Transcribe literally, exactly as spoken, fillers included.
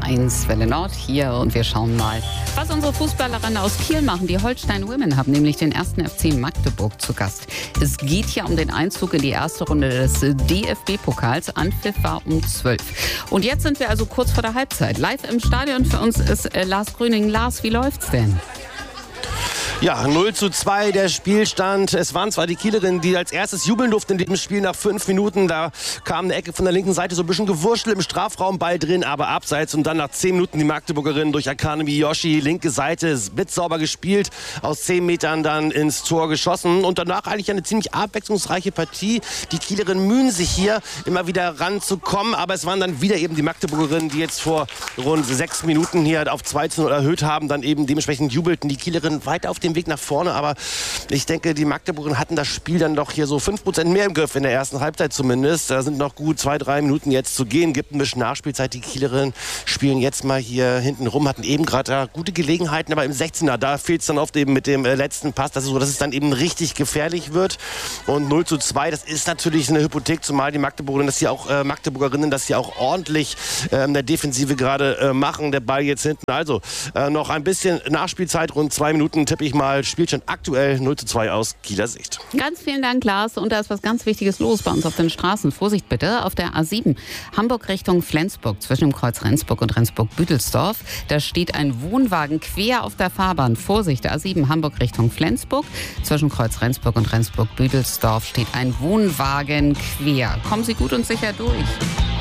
eins Welle Nord hier und wir schauen mal, was unsere Fußballerinnen aus Kiel machen. Die Holstein Women haben nämlich den ersten F C Magdeburg zu Gast. Es geht hier um den Einzug in die erste Runde des D F B-Pokals. Anpfiff war um zwölf. Und jetzt sind wir also kurz vor der Halbzeit. Live im Stadion für uns ist äh, Lars Grüning. Lars, wie läuft's denn? Ja, null zu zwei der Spielstand. Es waren zwar die Kielerinnen, die als erstes jubeln durften in diesem Spiel nach fünf Minuten. Da kam eine Ecke von der linken Seite, so ein bisschen Gewurschtel im Strafraum, Ball drin, aber abseits. Und dann nach zehn Minuten die Magdeburgerinnen durch Akane Miyoshi, linke Seite, blitzsauber gespielt, aus zehn Metern dann ins Tor geschossen. Und danach eigentlich eine ziemlich abwechslungsreiche Partie. Die Kielerinnen mühen sich hier immer wieder ranzukommen, aber es waren dann wieder eben die Magdeburgerinnen, die jetzt vor rund sechs Minuten hier auf zwei zu null erhöht haben, dann eben dementsprechend jubelten die Kielerinnen weiter auf dem Weg nach vorne, aber ich denke, die Magdeburgerinnen hatten das Spiel dann doch hier so fünf Prozent mehr im Griff, in der ersten Halbzeit zumindest. Da sind noch gut zwei, drei Minuten jetzt zu gehen, gibt ein bisschen Nachspielzeit. Die Kielerinnen spielen jetzt mal hier hinten rum, hatten eben gerade ja, gute Gelegenheiten, aber im sechzehner, da fehlt es dann oft eben mit dem äh, letzten Pass, das ist so, dass es dann eben richtig gefährlich wird. Und null zu zwei, das ist natürlich eine Hypothek, zumal die Magdeburgerinnen, dass sie auch äh, Magdeburgerinnen, dass sie auch ordentlich äh, in der Defensive gerade äh, machen. Der Ball jetzt hinten, also äh, noch ein bisschen Nachspielzeit, rund zwei Minuten tippe ich mal. Spielstand aktuell null zu zwei aus Kieler Sicht. Ganz vielen Dank, Lars. Und da ist was ganz Wichtiges los bei uns auf den Straßen. Vorsicht bitte, auf der A sieben, Hamburg Richtung Flensburg, zwischen dem Kreuz Rendsburg und Rendsburg-Büdelsdorf. Da steht ein Wohnwagen quer auf der Fahrbahn. Vorsicht, A sieben, Hamburg Richtung Flensburg. Zwischen Kreuz Rendsburg und Rendsburg-Büdelsdorf steht ein Wohnwagen quer. Kommen Sie gut und sicher durch.